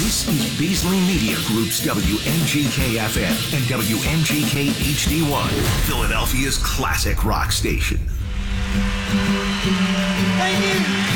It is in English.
This is Beasley Media Group's WMGK FM and WMGK HD1, Philadelphia's classic rock station. Thank you.